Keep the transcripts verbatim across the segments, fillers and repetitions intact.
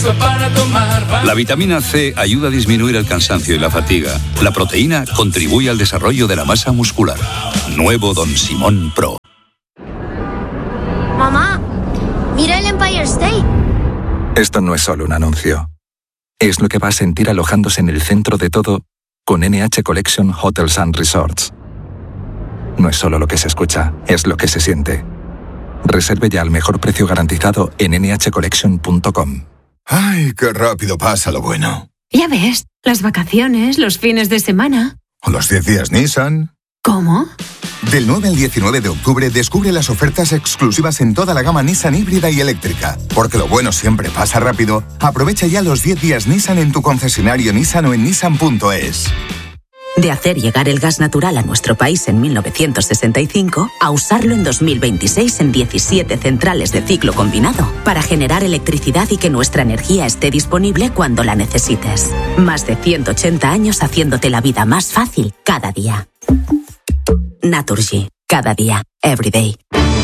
Eso para tomar. La vitamina C ayuda a disminuir el cansancio y la fatiga. La proteína contribuye al desarrollo de la masa muscular. Nuevo Don Simón Pro. Mamá, mira el Empire State. Esto no es solo un anuncio. Es lo que va a sentir alojándose en el centro de todo con N H Collection Hotels and Resorts. No es solo lo que se escucha, es lo que se siente. Reserve ya al mejor precio garantizado en ene hache collection punto com. ¡Ay, qué rápido pasa lo bueno! Ya ves, las vacaciones, los fines de semana. ¿O los diez días Nissan? ¿Cómo? Del nueve al diecinueve de octubre descubre las ofertas exclusivas en toda la gama Nissan híbrida y eléctrica. Porque lo bueno siempre pasa rápido. Aprovecha ya los diez días Nissan en tu concesionario Nissan o en nissan punto es. De hacer llegar el gas natural a nuestro país en mil novecientos sesenta y cinco a usarlo en dos mil veintiséis en diecisiete centrales de ciclo combinado para generar electricidad y que nuestra energía esté disponible cuando la necesites. Más de ciento ochenta años haciéndote la vida más fácil cada día. Naturgy. Cada día. Every day.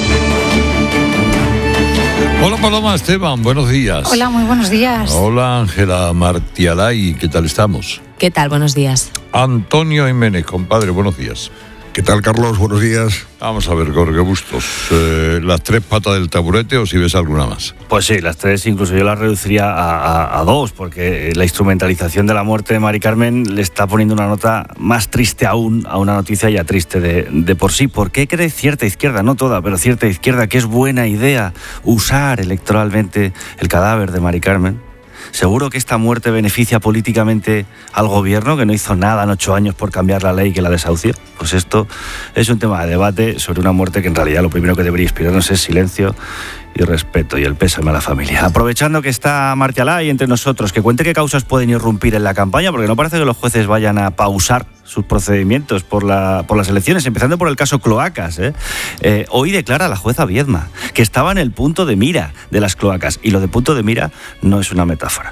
Hola Paloma Esteban, buenos días. Hola, muy buenos días. Hola Ángela Martialay, ¿qué tal estamos? ¿Qué tal? Buenos días. Antonio Jiménez, compadre, buenos días. ¿Qué tal, Carlos? Buenos días. Vamos a ver, Jorge Bustos, eh, ¿las tres patas del taburete o si ves alguna más? Pues sí, las tres, incluso yo las reduciría a, a, a dos, porque la instrumentalización de la muerte de Mari Carmen le está poniendo una nota más triste aún a una noticia ya triste de, de por sí. ¿Por qué cree cierta izquierda, no toda, pero cierta izquierda, que es buena idea usar electoralmente el cadáver de Mari Carmen? ¿Seguro que esta muerte beneficia políticamente al gobierno, que no hizo nada en ocho años por cambiar la ley que la desahució? Pues esto es un tema de debate sobre una muerte que en realidad lo primero que debería inspirarnos es silencio y respeto y el pésame a la familia. Aprovechando que está Martialay entre nosotros, que cuente qué causas pueden irrumpir en la campaña, porque no parece que los jueces vayan a pausar sus procedimientos por, la, por las elecciones, empezando por el caso Cloacas. ¿eh? Eh, hoy declara la jueza Viedma que estaba en el punto de mira de las cloacas, y lo de punto de mira no es una metáfora.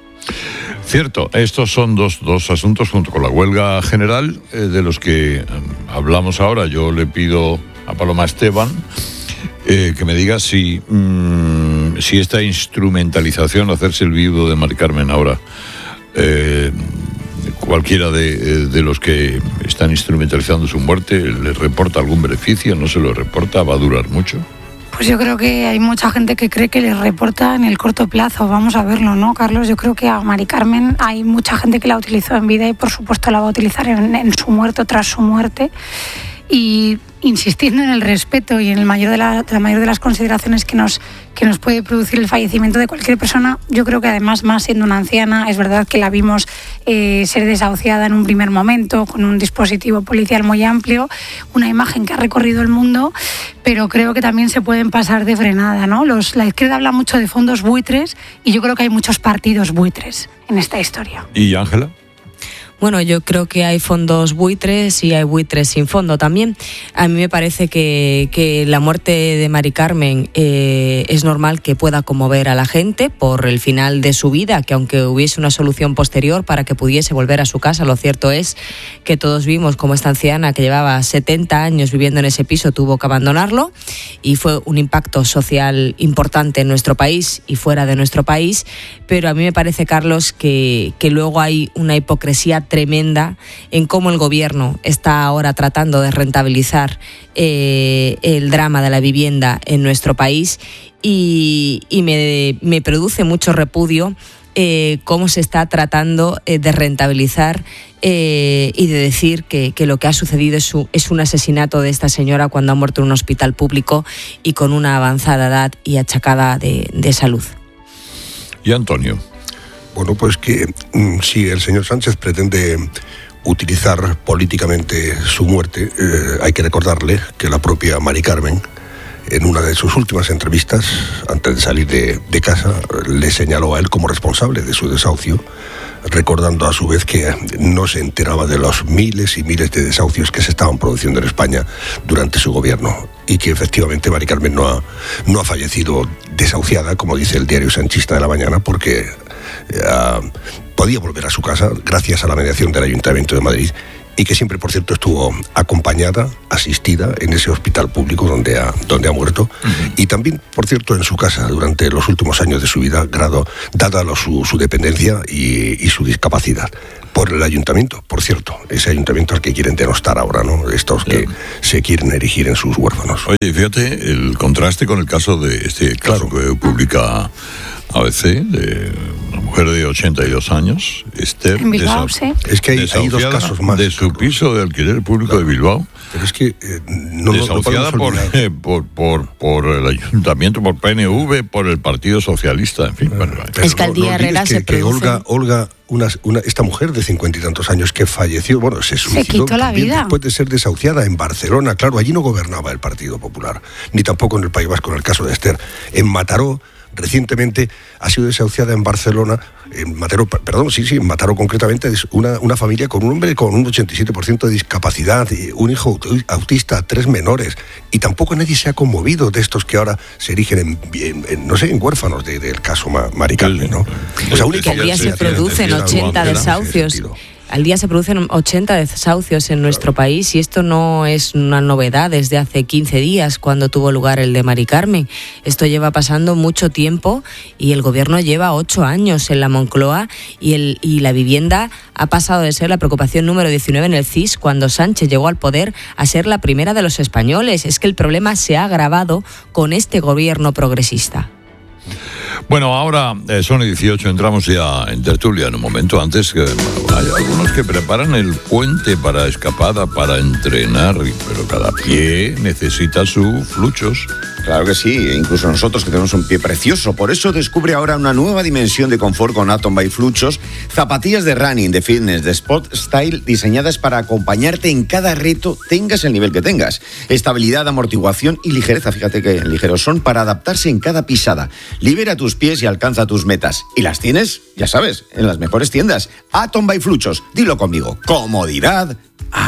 Cierto, estos son dos, dos asuntos junto con la huelga general eh, de los que eh, hablamos ahora. Yo le pido a Paloma Esteban eh, que me diga si, mmm, si esta instrumentalización, hacerse el viudo de Mari Carmen ahora, eh, cualquiera de, de los que están instrumentalizando su muerte, ¿le reporta algún beneficio? ¿No se lo reporta? ¿Va a durar mucho? Pues yo creo que hay mucha gente que cree que le reporta en el corto plazo. Vamos a verlo, ¿no, Carlos? Yo creo que a Mari Carmen hay mucha gente que la utilizó en vida y por supuesto la va a utilizar en, en su muerte o tras su muerte. Y insistiendo en el respeto y en el mayor de la, la mayor de las consideraciones que nos, que nos puede producir el fallecimiento de cualquier persona, yo creo que además, más siendo una anciana, es verdad que la vimos eh, ser desahuciada en un primer momento con un dispositivo policial muy amplio, una imagen que ha recorrido el mundo, pero creo que también se pueden pasar de frenada, ¿no? Los, la izquierda habla mucho de fondos buitres y yo creo que hay muchos partidos buitres en esta historia. ¿Y Ángela? Bueno, yo creo que hay fondos buitres y hay buitres sin fondo también. A mí me parece que, que la muerte de Mari Carmen eh, es normal que pueda conmover a la gente por el final de su vida, que aunque hubiese una solución posterior para que pudiese volver a su casa, lo cierto es que todos vimos como esta anciana que llevaba setenta años viviendo en ese piso tuvo que abandonarlo, y fue un impacto social importante en nuestro país y fuera de nuestro país. Pero a mí me parece, Carlos, que, que luego hay una hipocresía tremenda en cómo el gobierno está ahora tratando de rentabilizar eh, el drama de la vivienda en nuestro país, y, y me, me produce mucho repudio eh, cómo se está tratando eh, de rentabilizar eh, y de decir que, que lo que ha sucedido es, su, es un asesinato de esta señora cuando ha muerto en un hospital público y con una avanzada edad y achacada de, de salud. ¿Y Antonio? Bueno, pues que si el señor Sánchez pretende utilizar políticamente su muerte, eh, hay que recordarle que la propia Mari Carmen, en una de sus últimas entrevistas, antes de salir de, de casa, le señaló a él como responsable de su desahucio, recordando a su vez que no se enteraba de los miles y miles de desahucios que se estaban produciendo en España durante su gobierno, y que efectivamente Mari Carmen no ha, no ha fallecido desahuciada, como dice el diario Sanchista de la Mañana, porque uh, podía volver a su casa gracias a la mediación del Ayuntamiento de Madrid y que siempre, por cierto, estuvo acompañada, asistida en ese hospital público donde ha, donde ha muerto, uh-huh. y también, por cierto, en su casa durante los últimos años de su vida, grado, dada lo, su, su dependencia y, y su discapacidad. Por el ayuntamiento, por cierto, ese ayuntamiento al que quieren denostar ahora, ¿no? Estos que claro. se quieren erigir en sus huérfanos. Oye, fíjate el contraste con el caso de este caso claro. que publica A B C, de una mujer de ochenta y dos años, Esther, en Bilbao, desa- sí. Es que hay, hay dos casos más. De su piso de alquiler público claro. de Bilbao. Pero es que eh, no, desahuciada no por, eh, por, por, por el ayuntamiento, por P N V, por el Partido Socialista, en fin. Eh, bueno, es que al día Herrera que, se que produce... Olga, Olga una, una, esta mujer de cincuenta y tantos años que falleció, bueno, se suicidó se quitó la vida después de ser desahuciada en Barcelona. Claro, allí no gobernaba el Partido Popular, ni tampoco en el País Vasco, en el caso de Esther. En Mataró, recientemente ha sido desahuciada en Barcelona, en Mataró, perdón, sí, sí, en Mataró concretamente, es una, una familia con un hombre con un ochenta y siete por ciento de discapacidad, un hijo autista, tres menores, y tampoco nadie se ha conmovido de estos que ahora se erigen en, en, en no sé, en huérfanos de, del caso Mari Carmen, ¿no? O sea, única, al día se producen ochenta desahucios. Al día se producen ochenta desahucios en nuestro claro. país y esto no es una novedad desde hace quince días cuando tuvo lugar el de Mari Carmen. Esto lleva pasando mucho tiempo y el gobierno lleva ocho años en la Moncloa y, el, y la vivienda ha pasado de ser la preocupación número diecinueve en el C I S cuando Sánchez llegó al poder a ser la primera de los españoles. Es que el problema se ha agravado con este gobierno progresista. Bueno, ahora eh, son dieciocho, entramos ya en tertulia en un momento. Antes que hay algunos que preparan el puente para escapada, para entrenar, pero cada pie necesita sus fluchos. Claro que sí, incluso nosotros que tenemos un pie precioso. Por eso descubre ahora una nueva dimensión de confort con Atom by Fluchos, zapatillas de running, de fitness, de sport style, diseñadas para acompañarte en cada reto, tengas el nivel que tengas. Estabilidad, amortiguación y ligereza, fíjate que ligeros son para adaptarse en cada pisada. Libera tus pies y alcanza tus metas. Y las tienes, ya sabes, en las mejores tiendas. Atom by Fluchos, dilo conmigo, comodidad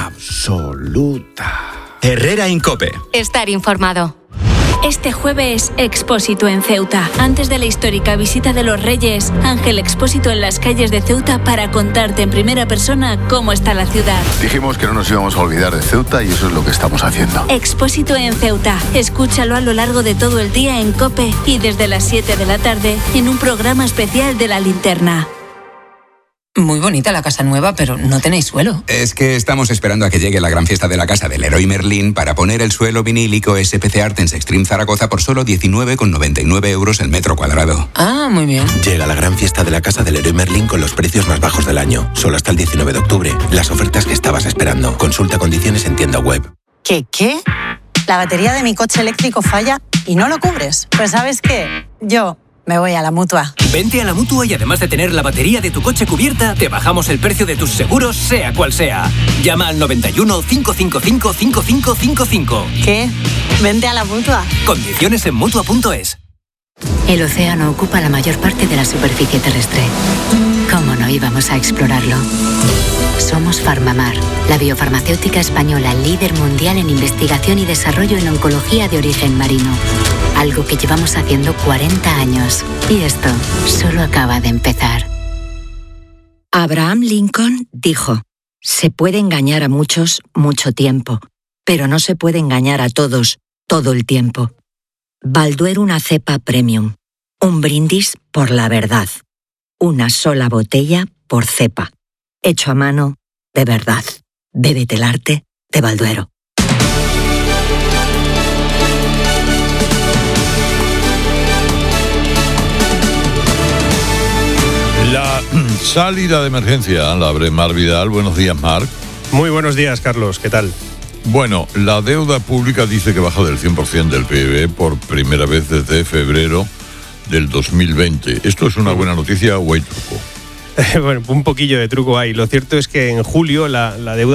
absoluta. Herrera Incope. Estar informado. Este jueves, Expósito en Ceuta. Antes de la histórica visita de los Reyes, Ángel Expósito en las calles de Ceuta para contarte en primera persona cómo está la ciudad. Dijimos que no nos íbamos a olvidar de Ceuta y eso es lo que estamos haciendo. Expósito en Ceuta. Escúchalo a lo largo de todo el día en COPE y desde las siete de la tarde en un programa especial de La Linterna. Muy bonita la casa nueva, pero no tenéis suelo. Es que estamos esperando a que llegue la gran fiesta de la casa del Leroy Merlin para poner el suelo vinílico S P C Artens Extreme Zaragoza por solo diecinueve con noventa y nueve euros el metro cuadrado. Ah, muy bien. Llega la gran fiesta de la casa del Leroy Merlin con los precios más bajos del año. Solo hasta el diecinueve de octubre. Las ofertas que estabas esperando. Consulta condiciones en tienda web. ¿Qué, qué? La batería de mi coche eléctrico falla y no lo cubres. Pues ¿sabes qué? Yo... me voy a la Mutua. Vente a la Mutua y además de tener la batería de tu coche cubierta, te bajamos el precio de tus seguros, sea cual sea. Llama al noventa y uno, cinco cinco cinco, cinco cinco cinco cinco. ¿Qué? Vente a la Mutua. Condiciones en Mutua punto es. El océano ocupa la mayor parte de la superficie terrestre. ¿Cómo no íbamos a explorarlo? Somos Farmamar, la biofarmacéutica española líder mundial en investigación y desarrollo en oncología de origen marino. Algo que llevamos haciendo cuarenta años. Y esto solo acaba de empezar. Abraham Lincoln dijo: se puede engañar a muchos mucho tiempo, pero no se puede engañar a todos todo el tiempo. Balduero una cepa premium. Un brindis por la verdad. Una sola botella por cepa. Hecho a mano de verdad. Bébete el arte de Balduero. La salida de emergencia la abre Mar Vidal. Buenos días, Mar. Muy buenos días, Carlos. ¿Qué tal? Bueno, la deuda pública dice que baja del cien por ciento del P I B por primera vez desde febrero del dos mil veinte. ¿Esto es una buena noticia o hay truco? Bueno, un poquillo de truco hay. Lo cierto es que en julio la, la deuda que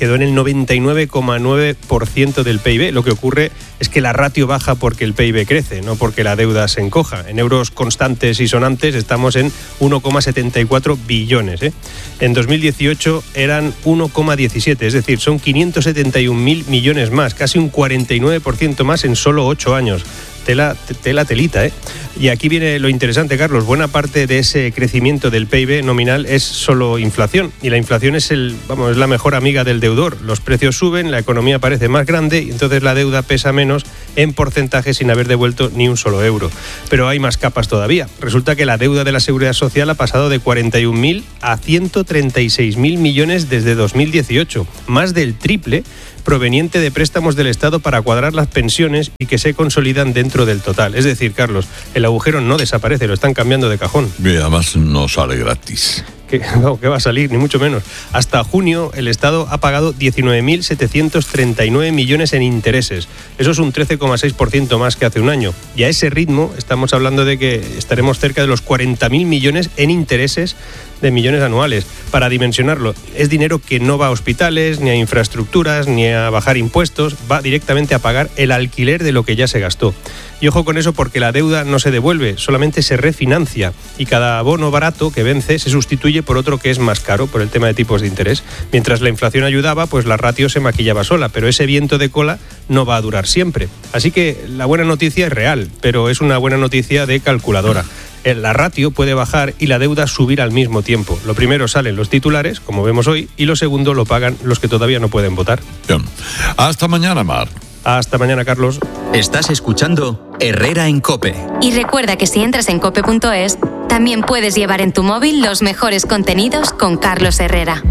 quedó en el noventa y nueve coma nueve por ciento del P I B. Lo que ocurre es que la ratio baja porque el P I B crece, no porque la deuda se encoja. En euros constantes y sonantes estamos en uno coma setenta y cuatro billones. ¿eh? En dos mil dieciocho eran uno coma diecisiete, es decir, son quinientos setenta y un mil millones más, casi un cuarenta y nueve por ciento más en solo ocho años. Tela, tela telita, ¿eh? Y aquí viene lo interesante, Carlos. Buena parte de ese crecimiento del P I B nominal es solo inflación. Y la inflación es, el, vamos, es la mejor amiga del deudor. Los precios suben, la economía parece más grande y entonces la deuda pesa menos en porcentaje sin haber devuelto ni un solo euro. Pero hay más capas todavía. Resulta que la deuda de la Seguridad Social ha pasado de cuarenta y un mil a ciento treinta y seis mil millones desde dos mil dieciocho. Más del triple proveniente de préstamos del Estado para cuadrar las pensiones y que se consolidan dentro del total. Es decir, Carlos, el agujero no desaparece, lo están cambiando de cajón. Y además no sale gratis. Que, no, que va a salir, ni mucho menos. Hasta junio el Estado ha pagado diecinueve mil setecientos treinta y nueve millones en intereses. Eso es un trece coma seis por ciento más que hace un año. Y a ese ritmo estamos hablando de que estaremos cerca de los cuarenta mil millones en intereses de millones anuales. Para dimensionarlo, es dinero que no va a hospitales, ni a infraestructuras, ni a bajar impuestos, va directamente a pagar el alquiler de lo que ya se gastó. Y ojo con eso porque la deuda no se devuelve, solamente se refinancia y cada bono barato que vence se sustituye por otro que es más caro por el tema de tipos de interés. Mientras la inflación ayudaba, pues la ratio se maquillaba sola, pero ese viento de cola no va a durar siempre. Así que la buena noticia es real, pero es una buena noticia de calculadora. La ratio puede bajar y la deuda subir al mismo tiempo. Lo primero salen los titulares, como vemos hoy, y lo segundo lo pagan los que todavía no pueden votar. Bien. Hasta mañana, Mar. Hasta mañana, Carlos. Estás escuchando Herrera en COPE. Y recuerda que si entras en cope punto es, también puedes llevar en tu móvil los mejores contenidos con Carlos Herrera.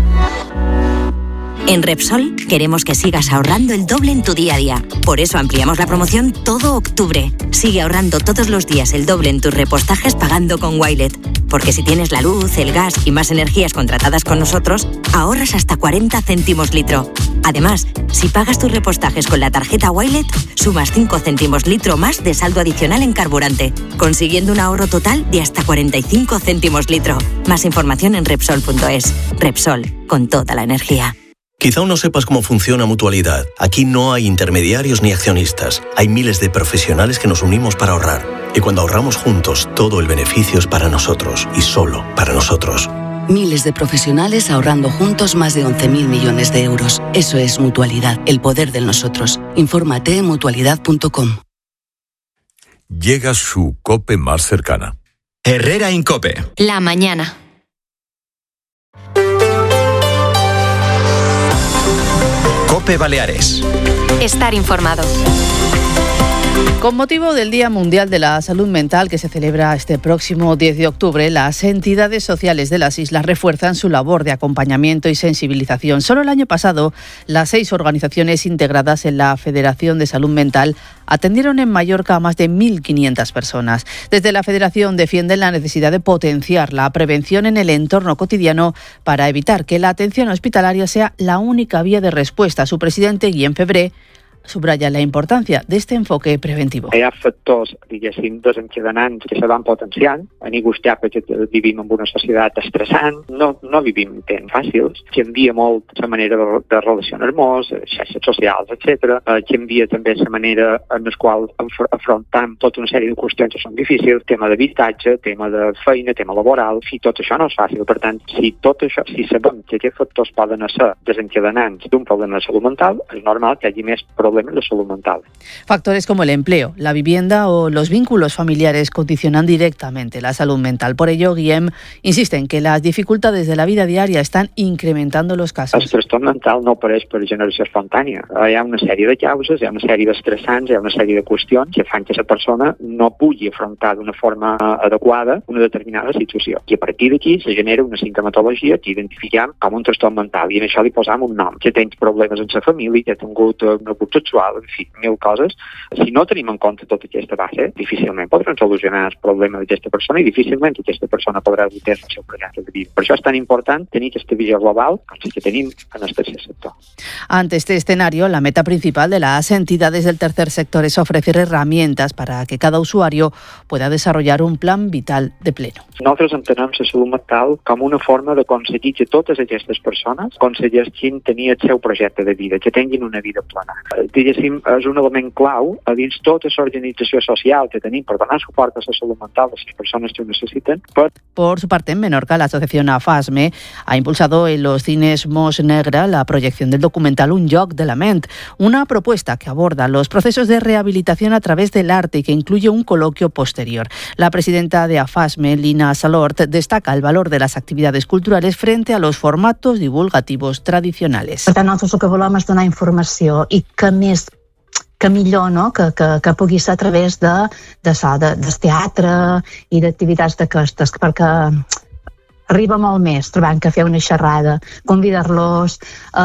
En Repsol queremos que sigas ahorrando el doble en tu día a día. Por eso ampliamos la promoción todo octubre. Sigue ahorrando todos los días el doble en tus repostajes pagando con Wilet. Porque si tienes la luz, el gas y más energías contratadas con nosotros, ahorras hasta cuarenta céntimos litro. Además, si pagas tus repostajes con la tarjeta Wilet, sumas cinco céntimos litro más de saldo adicional en carburante, consiguiendo un ahorro total de hasta cuarenta y cinco céntimos litro. Más información en Repsol punto es. Repsol, con toda la energía. Quizá aún no sepas cómo funciona Mutualidad. Aquí no hay intermediarios ni accionistas. Hay miles de profesionales que nos unimos para ahorrar. Y cuando ahorramos juntos, todo el beneficio es para nosotros y solo para nosotros. Miles de profesionales ahorrando juntos más de once mil millones de euros. Eso es Mutualidad, el poder del nosotros. Infórmate en mutualidad punto com. Llega su COPE más cercana. Herrera en COPE. La mañana. COPE Baleares. Estar informado. Con motivo del Día Mundial de la Salud Mental que se celebra este próximo diez de octubre, las entidades sociales de las islas refuerzan su labor de acompañamiento y sensibilización. Solo el año pasado, las seis organizaciones integradas en la Federación de Salud Mental atendieron en Mallorca a más de mil quinientas personas. Desde la Federación defienden la necesidad de potenciar la prevención en el entorno cotidiano para evitar que la atención hospitalaria sea la única vía de respuesta. Su presidente, Guillem Febré, subraya la importancia de este enfoque preventivo. Hi ha factors, diguéssim, desencadenants que se van potenciant. A ningú està perquè vivim en una societat estressant, no, no vivim temps fàcils, canvia molt la manera de, de relacionar-nos, xarxes socials, etcètera. Canvia també la manera en la qual afrontam tota una sèrie de qüestions que són difícils, tema d'habitatge, tema de feina, tema laboral, si tot això no és fàcil. Per tant, si tot això, si sabem que aquests factors poden ser desencadenants d'un problema de salut mental, és normal que hi hagi més problemes de salud mental. Factores como el empleo, la vivienda o los vínculos familiares condicionan directamente la salud mental. Por ello, Guillem insiste en que las dificultades de la vida diaria están incrementando los casos. El trastorn mental no apareix per generació espontània. Hi ha una sèrie de causes, hi ha una sèrie d'estressants, hi ha una sèrie de qüestions que fan que la persona no pugui afrontar d'una forma adequada una determinada situació. I a partir d'aquí se genera una sintomatologia que identifiquem com un trastorn mental i en això li posam un nom. Que tens problemes en la família, que ha tingut una abuso sexual, en fi, mil coses. Si no tenim en compte tota aquesta base, difícilment podrem solucionar el problema d'aquesta persona i difícilment aquesta persona podrà dur el seu projecte de vida. Per això és tan important tenir aquesta visió global com sí que tenim en el tercer sector. Ante este escenario, la meta principal de las entidades del tercer sector es ofrecer herramientas para que cada usuario pueda desarrollar un plan vital de pleno. Nosaltres entenem la salut mental com una forma d'aconseguir que totes aquestes persones aconsegueixin tenir el seu projecte de vida, que tinguin una vida plena. Diguéssim, és un element clau a dins tota l'organització social que tenim per donar suport a la salut mental de les persones que ho necessiten. Però... Por su parte, en Menorca, la asociación AFASME ha impulsado en los cines Mos Negra la proyección del documental Un lloc de la ment, una propuesta que aborda los procesos de rehabilitación a través del arte y que incluye un coloquio posterior. La presidenta de AFASME, Lina Salort, destaca el valor de las actividades culturales frente a los formatos divulgativos tradicionales. Per tant, nosaltres el que volem és donar informació i que més que millor, no? que, que, que pugui ser a través de, de, so, de, del teatre i d'activitats d'aquestes, perquè arriba molt més trobant que fer una xerrada, convidar-los a,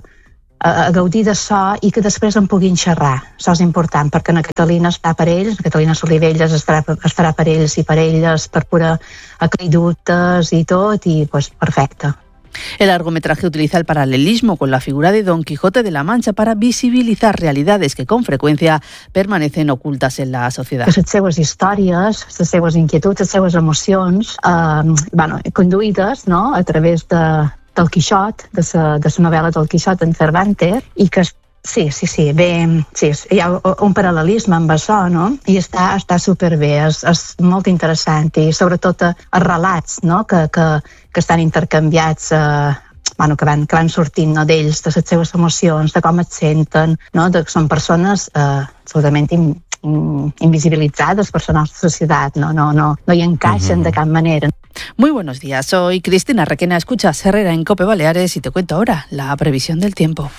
a, a gaudir de so i que després en puguin xerrar. Això és important, perquè na Catalina està per ells, na Catalina Solivelles estarà, estarà per ells i per elles, per poder aclarir dubtes i tot, i pues, perfecte. El largometraje utiliza el paralelismo con la figura de Don Quijote de la Mancha para visibilizar realidades que con frecuencia permanecen ocultas en la sociedad. Que les seues històries, les seues inquietuds, les seues emocions, eh, bueno, conduïdes, no?, a través de, del Quixot, de la de la novel·la del Quixot en Cervantes, i que sí, sí, sí, bé, sí, hi ha un paral·lelisme amb això, no? I està, està superbé, és, és molt interessant, i sobretot els relats, no?, que, que, que estan intercanviats, eh, bueno, que van, que van sortint, no?, d'ells, de les seves emocions, de com es senten, no?, de que són persones eh, absolutament in, in, invisibilitzades per la nostra societat, no, no, no, no hi encaixen uh-huh. de cap manera. Muy buenos días, soy Cristina Requena, escuchas Herrera en COPE Baleares y te cuento ahora la previsión del tiempo.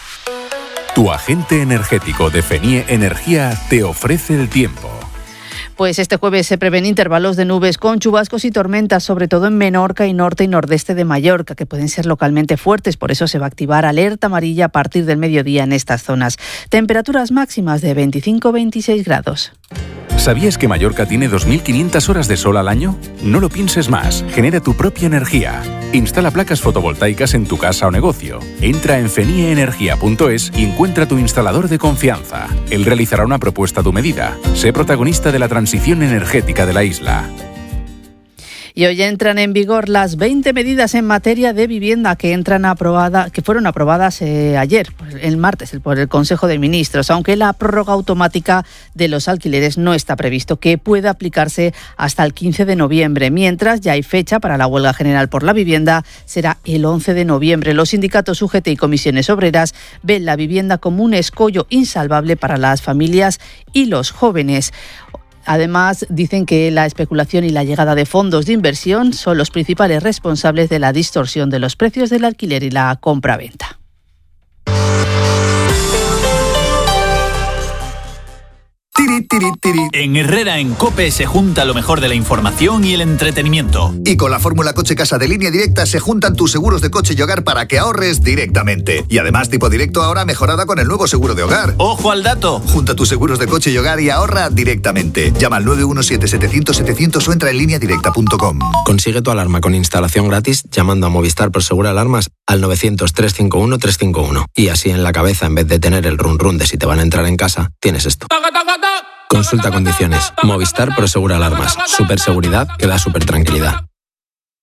Tu agente energético de FENIE Energía te ofrece el tiempo. Pues este jueves se prevén intervalos de nubes con chubascos y tormentas, sobre todo en Menorca y norte y nordeste de Mallorca, que pueden ser localmente fuertes. Por eso se va a activar alerta amarilla a partir del mediodía en estas zonas. Temperaturas máximas de veinticinco a veintiséis grados. ¿Sabías que Mallorca tiene dos mil quinientas horas de sol al año? No lo pienses más, genera tu propia energía. Instala placas fotovoltaicas en tu casa o negocio. Entra en fenie energía punto es y encuentra tu instalador de confianza. Él realizará una propuesta a tu medida. Sé protagonista de la transición energética de la isla. Y hoy entran en vigor las veinte medidas en materia de vivienda que entran aprobada, que fueron aprobadas eh, ayer, el martes, por el Consejo de Ministros, aunque la prórroga automática de los alquileres no está previsto que pueda aplicarse hasta el quince de noviembre, mientras ya hay fecha para la huelga general por la vivienda, será el once de noviembre. Los sindicatos U G T y comisiones obreras ven la vivienda como un escollo insalvable para las familias y los jóvenes. Además, dicen que la especulación y la llegada de fondos de inversión son los principales responsables de la distorsión de los precios del alquiler y la compra-venta. En Herrera en COPE se junta lo mejor de la información y el entretenimiento. Y con la fórmula Coche Casa de Línea Directa se juntan tus seguros de coche y hogar para que ahorres directamente. Y además tipo directo ahora mejorada con el nuevo seguro de hogar. ¡Ojo al dato! Junta tus seguros de coche y hogar y ahorra directamente. Llama al nueve uno siete setecientos setecientos o entra en línea directa punto com. Consigue tu alarma con instalación gratis llamando a Movistar Prosegura Alarmas al novecientos, trescientos cincuenta y uno, trescientos cincuenta y uno. Y así en la cabeza, en vez de tener el run run de si te van a entrar en casa, tienes esto. Consulta condiciones. Movistar Prosegura Alarmas. Super seguridad que da super tranquilidad.